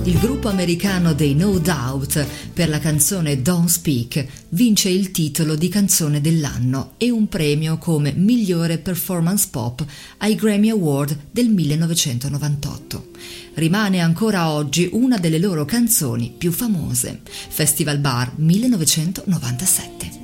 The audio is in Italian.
Il gruppo americano dei No Doubt, per la canzone Don't Speak, vince il titolo di canzone dell'anno e un premio come migliore performance pop ai Grammy Award del 1998. Rimane ancora oggi una delle loro canzoni più famose. Festival Bar 1997.